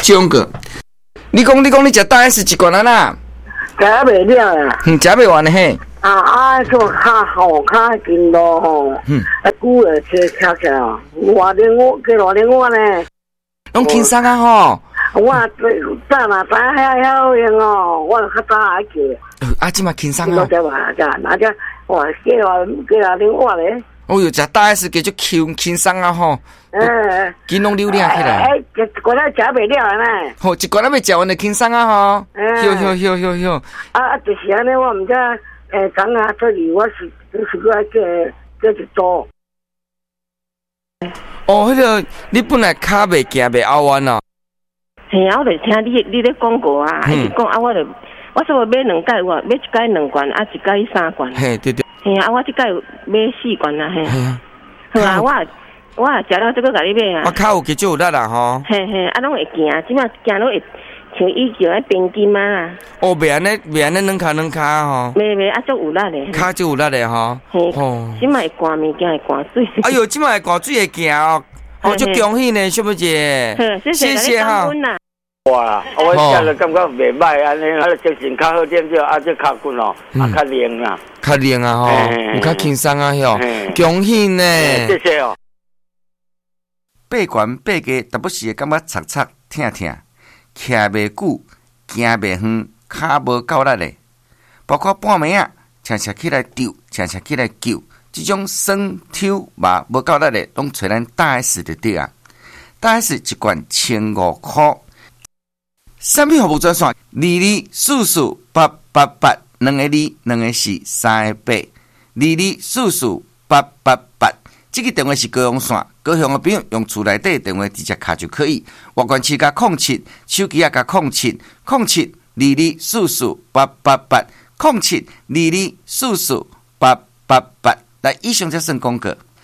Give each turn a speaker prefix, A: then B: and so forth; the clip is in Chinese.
A: 中个。你讲你食大 S 一罐啊哪？
B: 食袂了啦。
A: 食袂完的嘿。
B: 做较好较紧咯吼。久了吃起来，偌年我几偌年我呢？
A: 拢轻松啊吼。
B: 我早嘛知晓用哦，我较早爱记。
A: 即嘛轻松啊。
B: 那只哇，几偌年我咧。
A: 哦哟，食大 S 加足轻松啊吼。筋拢溜亮起来。
B: 一罐仔食袂了呢。
A: 好，一罐仔要食完就轻松啊吼。休。
B: 就是安尼，我毋知昨下做哩，我是爱叫一组。
A: 迄个你本来骹袂行袂拗弯哦。
B: 嘿啊，我就听你咧广告啊，一直讲啊，我说买2盖，买一盖2罐，一盖3罐。
A: 嘿，对。
B: 嘿啊，我这盖买4罐啊，嘿。好啊，我食了这个甲你买啊。
A: 我骹有加足有力啦吼。
B: 嘿，拢会行，即马行拢会像以前迄冰筋嘛啦。
A: 袂安尼两骹吼。
B: 袂足有力咧。
A: 骹足有力咧吼。
B: 嘿。即马会寒物件会寒水。
A: 哎呦，即马会寒水会行哦。足恭喜呢，小妹姐。谢谢哈。
C: 哇，我食了感觉袂歹，安尼精神较好点少，这脚骨哦，较灵啦。
A: 较灵啊吼，有较轻松啊吼，恭喜呢！
C: 谢谢哦。
A: 爬悬爬低，但不时会感觉擦擦疼疼，徛袂久，行袂远，骹无够力嘞。包括半暝啊，常常起来丢，常常起来救，这种酸抽麻无够力嘞，拢找咱大 S 就对啊。大 S 一罐1500块，产品服务专线22448882个2个4 3个8 22448882。这个电话是高雄线，高雄的朋友用厝内底电话直接卡就可以。外关市加07，手机也加07224488820722448888。来，以上才算广告。